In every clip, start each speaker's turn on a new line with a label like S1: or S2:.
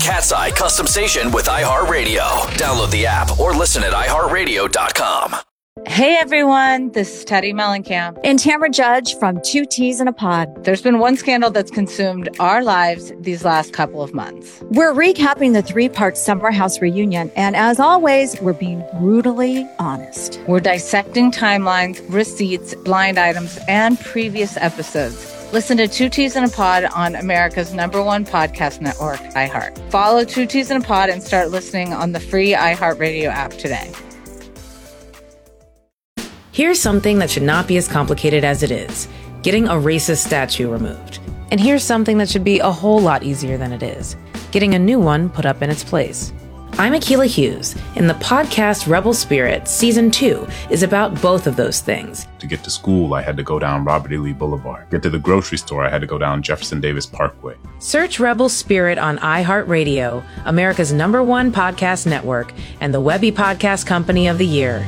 S1: Cat's Eye Custom Station with iHeartRadio. Download the app or listen at iHeartRadio.com.
S2: Hey everyone, this is Teddy Mellencamp
S3: and Tamara Judge from Two Teas in a Pod.
S2: There's been one scandal that's consumed our lives these last couple of months.
S3: We're recapping the 3-part Summer House reunion, and as always, we're being brutally honest.
S2: We're dissecting timelines, receipts, blind items, and previous episodes. Listen to Two Teas in a Pod on America's #1 podcast network, iHeart. Follow Two Teas in a Pod and start listening on the free iHeartRadio app today.
S4: Here's something that should not be as complicated as it is: getting a racist statue removed. And here's something that should be a whole lot easier than it is: getting a new one put up in its place. I'm Akilah Hughes, and the podcast Rebel Spirit Season 2 is about both of those things.
S5: To get to school, I had to go down Robert E. Lee Boulevard. Get to the grocery store, I had to go down Jefferson Davis Parkway.
S4: Search Rebel Spirit on iHeartRadio, America's #1 podcast network, and the Webby Podcast Company of the Year.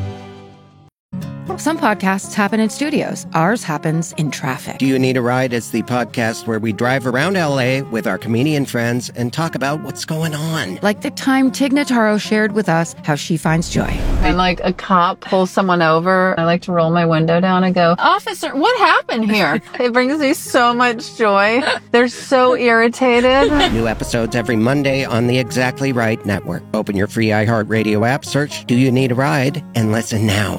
S6: Some podcasts happen in studios. Ours happens in traffic.
S7: Do You Need a Ride is the podcast where we drive around L.A. with our comedian friends and talk about what's going on.
S6: Like the time Tig Notaro shared with us how she finds joy.
S8: When like a cop pulls someone over, I like to roll my window down and go, "Officer, what happened here?" It brings me so much joy. They're so irritated.
S7: New episodes every Monday on the Exactly Right Network. Open your free iHeartRadio app, search Do You Need a Ride, and listen now.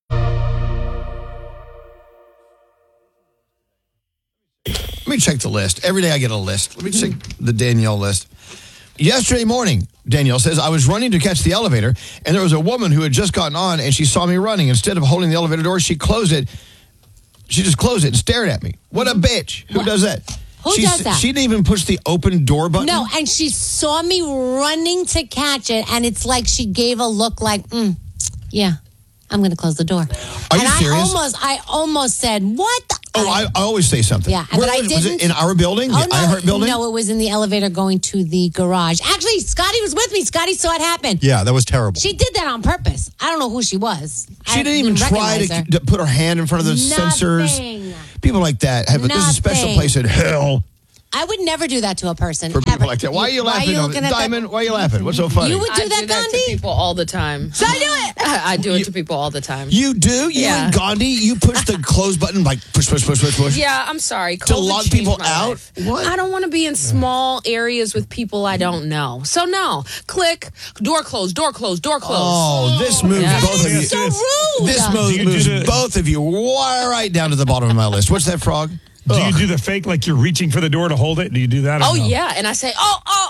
S9: Let me check the list. Every day I get a list. Let me check the Danielle list. Yesterday morning, Danielle says, I was running to catch the elevator, and there was a woman who had just gotten on, and she saw me running. Instead of holding the elevator door, she closed it. She just closed it and stared at me. What a bitch. Who does that?
S10: Who does that?
S9: She didn't even push the open door button?
S10: No, and she saw me running to catch it, and it's like she gave a look like, yeah, I'm going to close the door.
S9: Are you serious?
S10: I almost said, what the?
S9: I always say something.
S10: Yeah, but I didn't.
S9: Was it in our building? The iHeart building?
S10: No, it was in the elevator going to the garage. Actually, Scotty was with me. Scotty saw it happen.
S9: Yeah, that was terrible.
S10: She did that on purpose. I don't know who she was.
S9: She didn't even try to put her hand in front of the sensors. People like that. There's a special place in hell.
S10: I would never do that to a person.
S9: For people like that. Why are you laughing? Diamond, why are you laughing? What's so funny?
S10: You would do that, Gandhi?
S11: To people all the time.
S10: So I do it.
S11: I do it to people all the time.
S9: You do? You and Gandhi? You push the close button like push.
S11: Yeah, I'm sorry.
S9: To lock people out?
S11: What? I don't want to be in small areas with people I don't know. So no. Click. Door closed. Door closed. Door closed.
S9: Oh, this moves both of you.
S10: So rude.
S9: This moves both of you right down to the bottom of my list. What's that, Frog?
S12: Do you do the fake like you're reaching for the door to hold it? Do you do that?
S11: Oh, yeah. And I say, oh.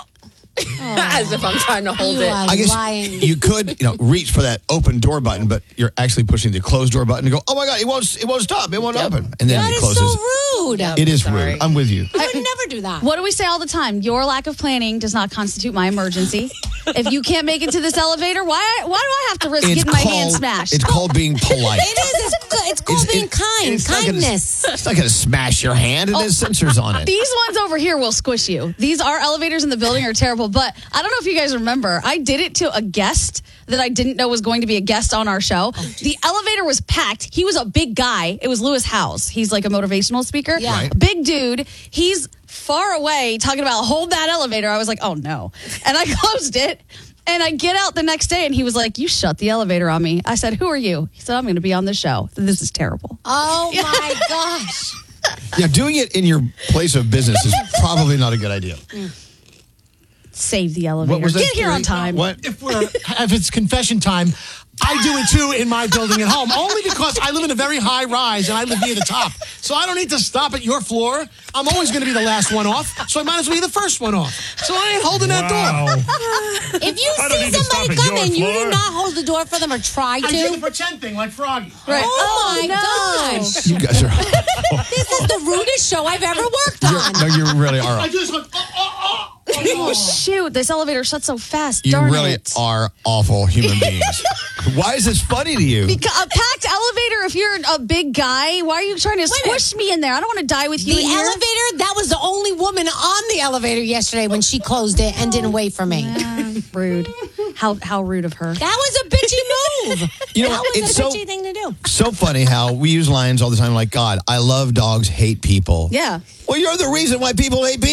S11: As if I'm trying to hold it.
S9: I guess you could, reach for that open door button, but you're actually pushing the closed door button and go, oh my God, it won't stop. It won't open. And then it closes.
S10: That is so rude.
S9: It is rude. I'm with you.
S10: I would never do that.
S13: What do we say all the time? Your lack of planning does not constitute my emergency. If you can't make it to this elevator, why do I have to risk getting my hand smashed?
S9: It's called being polite.
S10: It is. It's called being kind. Kindness.
S9: It's not going to smash your hand. It has sensors on it.
S13: These ones over here will squish you. Our elevators in the building are terrible, but I don't know if you guys remember. I did it to a guest that I didn't know was going to be a guest on our show. The elevator was packed. He was a big guy. It was Lewis House. He's like a motivational speaker.
S10: Yeah.
S9: Right.
S13: Big dude. He's far away talking about hold that elevator. I was like, oh no. And I closed it. And I get out the next day and he was like, you shut the elevator on me. I said, who are you? He said, I'm going to be on the show. This is terrible.
S10: Oh my gosh.
S9: Yeah, doing it in your place of business is probably not a good idea.
S13: Save the elevator. Get here on time.
S9: What?
S14: If it's confession time, I do it too in my building at home, only because I live in a very high rise and I live near the top. So I don't need to stop at your floor. I'm always going to be the last one off, so I might as well be the first one off. So I ain't holding that door.
S10: If you see somebody coming, you do not hold the door for them or try to.
S14: I do the pretend thing like Froggy.
S10: Right. Oh my gosh.
S9: You guys are...
S10: This is the rudest show I've ever worked on.
S9: No, you really are.
S14: I just like,
S13: Oh, shoot. This elevator shuts so fast.
S9: You
S13: Darn
S9: really
S13: it.
S9: are awful human beings. Why is this funny to you?
S13: Because a packed elevator, if you're a big guy, why are you trying to squish me in there? I don't want to die with you
S10: The
S13: in here.
S10: elevator, that was the only woman on the elevator yesterday when she closed it and didn't wait for me.
S13: Rude. How rude of her.
S10: That was a bitchy move. That was a bitchy thing to do.
S9: So funny how we use lines all the time like, God, I love dogs, hate people.
S13: Yeah.
S9: Well, you're the reason why people hate people.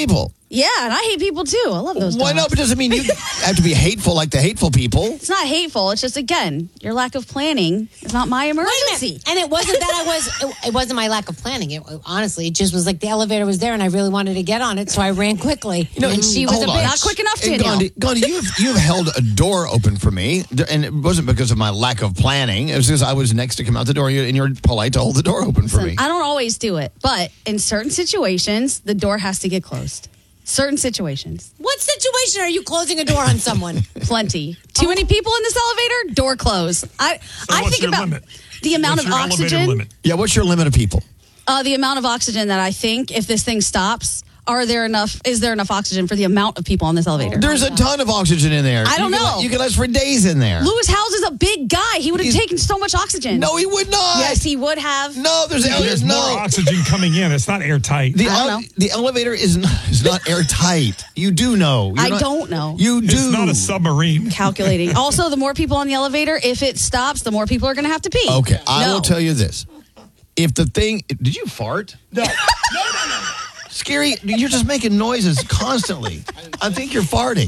S13: Yeah, and I hate people too. I love those dogs.
S9: Why not? But doesn't mean you have to be hateful like the hateful people.
S13: It's not hateful. It's just, again, your lack of planning is not my emergency.
S10: And it wasn't that it wasn't my lack of planning. Honestly, it just was like the elevator was there and I really wanted to get on it, so I ran quickly. And she was
S13: not quick enough, Danielle.
S9: Gandhi, you've held a door open for me, and it wasn't because of my lack of planning. It was because I was next to come out the door, and you're polite to hold the door open for me.
S13: I don't always do it, but in certain situations, the door has to get closed. Certain situations.
S10: What situation are you closing a door on someone?
S13: Plenty. Too many people in this elevator? Door close. I think about the amount of oxygen.
S9: Yeah, what's your limit of people?
S13: The amount of oxygen that I think if this thing stops, is there enough oxygen for the amount of people on this elevator?
S9: There's a ton of oxygen in there.
S13: I don't know.
S9: You can last for days in there.
S13: Lewis Howes is a big guy. He would have taken so much oxygen.
S9: No, he would not.
S13: Yes, he would have.
S9: No, there's
S12: more oxygen coming in. It's not airtight.
S9: The elevator is not airtight. You do know.
S13: I don't know.
S9: You do.
S12: It's not a submarine.
S13: Calculating. Also, the more people on the elevator, if it stops, the more people are going to have to pee.
S9: Okay, I will tell you this. If the thing... Did you fart?
S14: No.
S9: Scary, you're just making noises constantly. I think you're farting.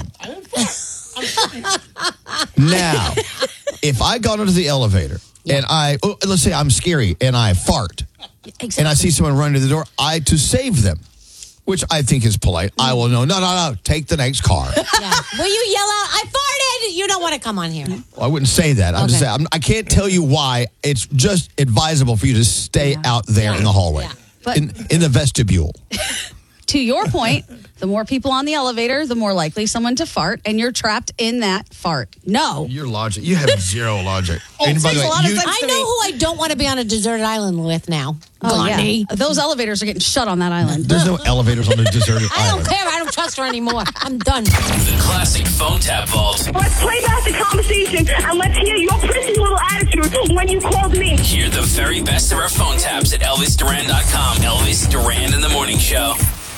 S9: Now, if I got into the elevator and let's say I'm Scary and I fart and I see someone run to the door, to save them, which I think is polite, I will know, no, take the next car.
S10: Yeah. Will you yell out, I farted? You don't want to come on here.
S9: Well, I wouldn't say that. I'm just saying, I can't tell you why. It's just advisable for you to stay out there in the hallway.
S13: Yeah. But
S9: in the vestibule.
S13: To your point, the more people on the elevator, the more likely someone to fart, and you're trapped in that fart. No.
S9: Your logic. You have zero logic.
S10: I know who I don't want to be on a deserted island with now.
S13: Yeah. Those elevators are getting shut on that island.
S9: There's no elevators on the deserted
S10: I
S9: island.
S10: don't care. I don't trust her anymore. I'm done.
S1: The classic phone tap vault.
S15: Let's play back the conversation and let's hear your prissy little attitude when you called me.
S1: Hear the very best of our phone taps at ElvisDuran.com. Elvis Duran in the Morning Show.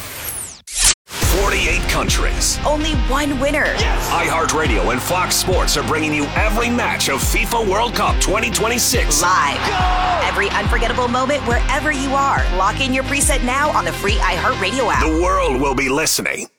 S16: 48 countries.
S17: Only one winner.
S16: Yes. iHeartRadio and Fox Sports are bringing you every match of FIFA World Cup 2026.
S17: Live. Go! Every unforgettable moment wherever you are. Lock in your preset now on the free iHeartRadio app.
S16: The world will be listening.